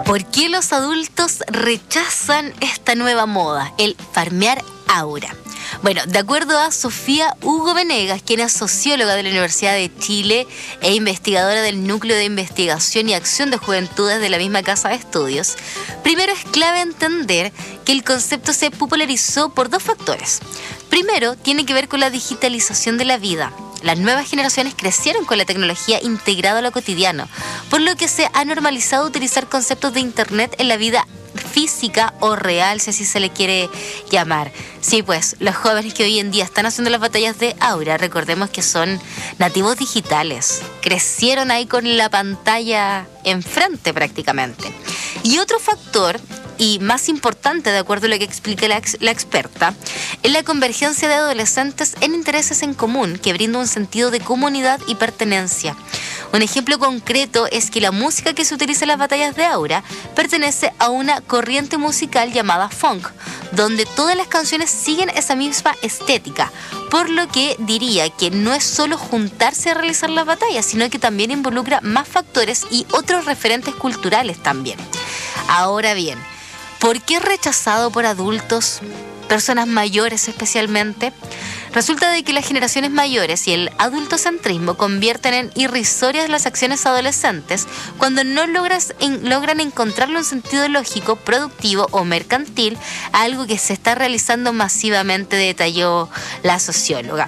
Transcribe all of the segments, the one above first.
¿Por qué los adultos rechazan esta nueva moda, el farmear aura? Bueno, de acuerdo a Sofía Hugo Venegas, quien es socióloga de la Universidad de Chile e investigadora del Núcleo de Investigación y Acción de Juventudes de la misma casa de estudios, primero es clave entender que el concepto se popularizó por dos factores. Primero, tiene que ver con la digitalización de la vida. Las nuevas generaciones crecieron con la tecnología integrada a lo cotidiano, por lo que se ha normalizado utilizar conceptos de Internet en la vida física o real, si así se le quiere llamar. Sí, pues, los jóvenes que hoy en día están haciendo las batallas de aura, recordemos que son nativos digitales. Crecieron ahí con la pantalla enfrente prácticamente. Y otro factor, y más importante de acuerdo a lo que explica la experta, es la convergencia de adolescentes en intereses en común que brinda un sentido de comunidad y pertenencia. Un ejemplo concreto es que la música que se utiliza en las batallas de aura pertenece a una corriente musical llamada funk, donde todas las canciones siguen esa misma estética, por lo que diría que no es solo juntarse a realizar las batallas, sino que también involucra más factores y otros referentes culturales también. Ahora bien, ¿por qué es rechazado por adultos, personas mayores especialmente? Resulta de que las generaciones mayores y el adultocentrismo convierten en irrisorias las acciones adolescentes cuando no logran encontrarle un sentido lógico, productivo o mercantil a algo que se está realizando masivamente, detalló la socióloga.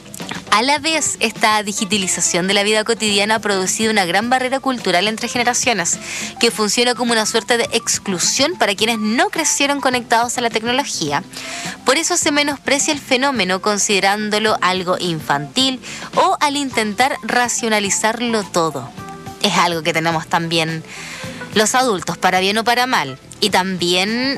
A la vez, esta digitalización de la vida cotidiana ha producido una gran barrera cultural entre generaciones, que funciona como una suerte de exclusión para quienes no crecieron conectados a la tecnología. Por eso se menosprecia el fenómeno considerándolo algo infantil o al intentar racionalizarlo todo. Es algo que tenemos también los adultos, para bien o para mal. Y también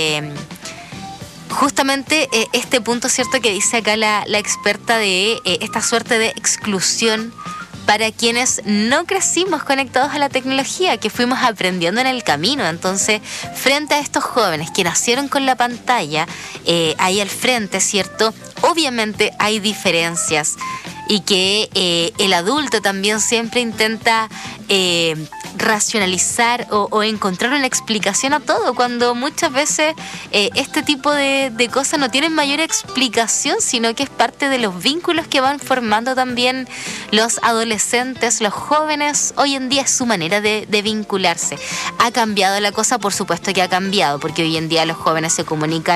justamente este punto, ¿cierto?, que dice acá la experta de esta suerte de exclusión para quienes no crecimos conectados a la tecnología, que fuimos aprendiendo en el camino. Entonces, frente a estos jóvenes que nacieron con la pantalla ahí al frente, ¿cierto?, obviamente hay diferencias y que el adulto también siempre intenta racionalizar o encontrar una explicación a todo, cuando muchas veces este tipo de cosas no tienen mayor explicación, sino que es parte de los vínculos que van formando también los adolescentes, los jóvenes. Hoy en día es su manera de vincularse. ¿Ha cambiado la cosa? Por supuesto que ha cambiado, porque hoy en día los jóvenes se comunican